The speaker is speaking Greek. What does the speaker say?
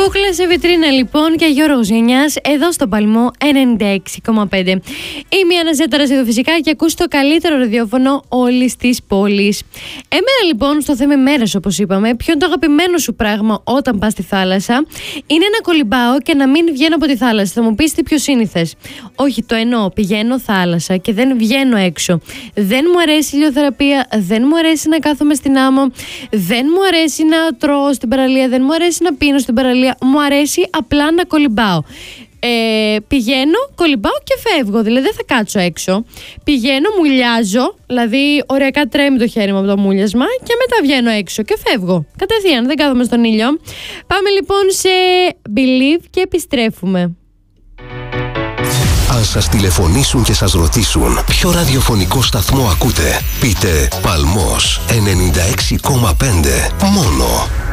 Κούκλα σε βιτρίνα λοιπόν και Γιώργος Γενιάς εδώ στο Παλμό 96,5. Είμαι η Αναζέταρας εδώ φυσικά και ακούς το καλύτερο ραδιόφωνο όλης της πόλης. Εμένα λοιπόν στο θέμα ημέρας, όπως είπαμε, ποιο είναι το αγαπημένο σου πράγμα όταν πας στη θάλασσα? Είναι να κολυμπάω και να μην βγαίνω από τη θάλασσα. Θα μου πεις τι πιο σύνηθες? Όχι, το εννοώ. Πηγαίνω θάλασσα και δεν βγαίνω έξω. Δεν μου αρέσει η ηλιοθεραπεία, δεν μου αρέσει να κάθομαι στην άμμο, δεν μου αρέσει να τρώω στην παραλία, δεν μου αρέσει να πίνω στην παραλία. Μου αρέσει απλά να κολυμπάω. Πηγαίνω, κολυμπάω και φεύγω. Δηλαδή δεν θα κάτσω έξω. Πηγαίνω, μουλιάζω, δηλαδή οριακά τρέμει το χέρι μου από το μούλιασμα και μετά βγαίνω έξω και φεύγω. Κατευθείαν, δεν κάθομαι στον ήλιο. Πάμε λοιπόν σε Believe και επιστρέφουμε. Αν σας τηλεφωνήσουν και σας ρωτήσουν ποιο ραδιοφωνικό σταθμό ακούτε, πείτε Παλμός 96,5 μόνο.